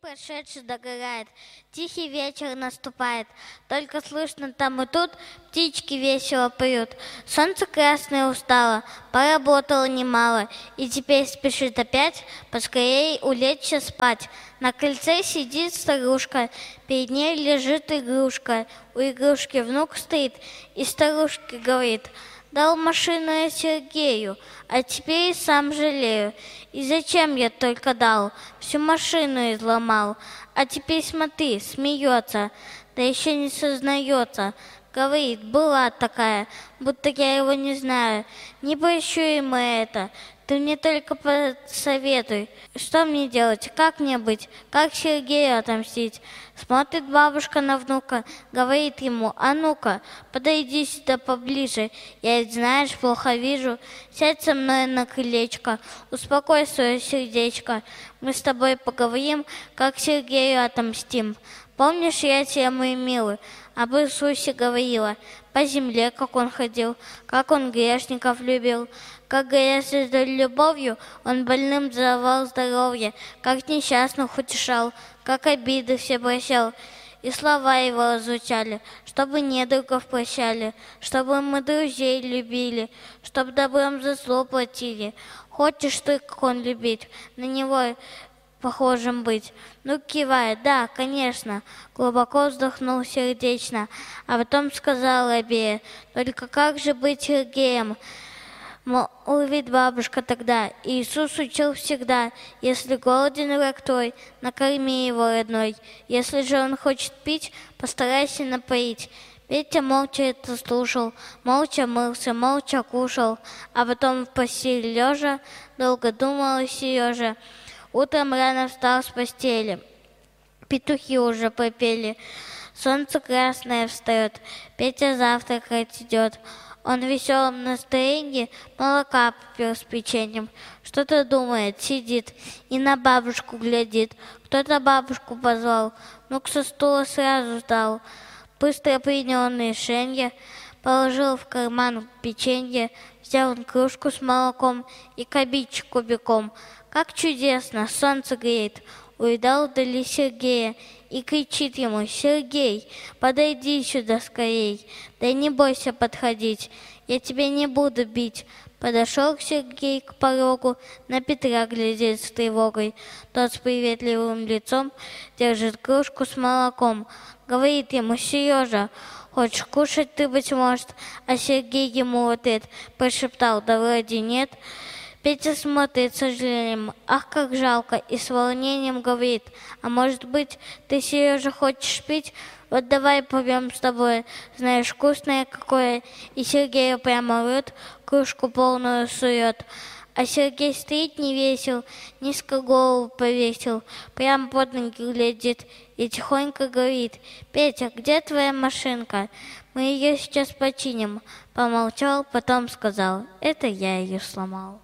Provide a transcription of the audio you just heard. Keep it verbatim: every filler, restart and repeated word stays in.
прошедший догорает, тихий вечер наступает, только слышно там и тут птички весело поют. Солнце красное устало, поработало немало, и теперь спешит опять поскорей улечься спать. На крыльце сидит старушка, перед ней лежит игрушка, у игрушки внук стоит и старушке говорит: дал машину я Сергею, а теперь и сам жалею. И зачем я только дал? Всю машину изломал. А теперь смотри, смеется, да еще не сознается. Говорит, была такая, будто я его не знаю. Не прощу ему это. Ты мне только посоветуй, что мне делать, как мне быть, как Сергею отомстить. Смотрит бабушка на внука, говорит ему: а ну-ка, подойди сюда поближе, я ведь, знаешь, плохо вижу. Сядь со мной на крылечко, успокой свое сердечко. Мы с тобой поговорим, как Сергею отомстим. Помнишь, я тебе, мой милый, об Иисусе говорила, по земле, как он ходил, как он грешников любил, как, горя с любовью, он больным давал здоровье, как несчастных утешал, как обиды все прощал. И слова его звучали, чтобы недругов прощали, чтобы мы друзей любили, чтобы добром за зло платили. Хочешь ты, как он любить, на него похожим быть? Ну, кивая, да, конечно. Глубоко вздохнул сердечно, а потом сказал обея: только как же быть Сергеем? Молвит бабушка тогда: Иисус учил всегда: если голоден враг твой, накорми его, родной. Если же он хочет пить, постарайся напоить. Петя молча это слушал, молча мылся, молча кушал, а потом в постели лежа долго думал о Сереже. Утром рано встал с постели, петухи уже попели, солнце красное встает, Петя завтракать идет. Он в веселом настроении молока попил с печеньем, что-то думает, сидит и на бабушку глядит. Кто-то бабушку позвал, внук со стула сразу встал, быстро принял решение, положил в карман печенье, взял кружку с молоком и кабичек кубиком. Как чудесно, солнце греет. Увидал вдали Сергея и кричит ему: Сергей, подойди сюда скорей, да не бойся подходить, я тебя не буду бить. Подошел Сергей к порогу, на Петра глядит с тревогой. Тот с приветливым лицом держит кружку с молоком. Говорит ему: Сережа, хочешь кушать ты, быть может? А Сергей ему в ответ прошептал: да вроде нет. Петя смотрит с сожалением: ах, как жалко, и с волнением говорит: а может быть, ты, Сережа, хочешь пить? Вот давай попьем с тобой, знаешь, вкусное какое. И Сергею прямо в рот кружку полную сует. А Сергей стоит не весел, низко голову повесил, прямо под ноги глядит и тихонько говорит: Петя, где твоя машинка? Мы ее сейчас починим. Помолчал, потом сказал: это я ее сломал.